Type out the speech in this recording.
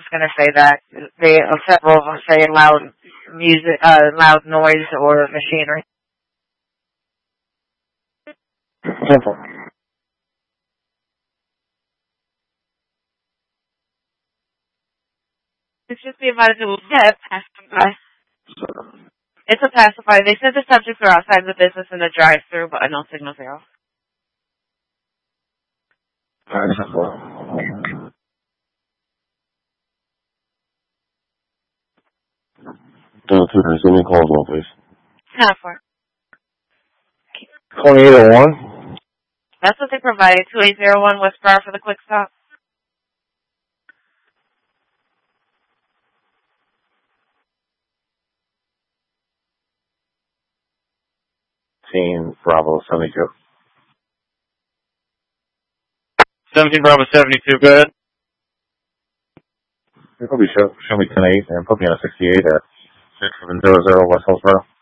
just going to say that. Several of them say loud music, loud noise or machinery. Simple. It's just be advised it will pacify. It's a pacifier. They said the subjects are outside the business in the drive-through, but no signals are off. Give me a call as well, please. 10-4. 2801. That's what they provided. 2801 West Bar for the quick stop. Team Bravo 72. 17 Bravo 72, go ahead. You probably show me 10-8 and put me on a 68 at 6700 West Hillsboro.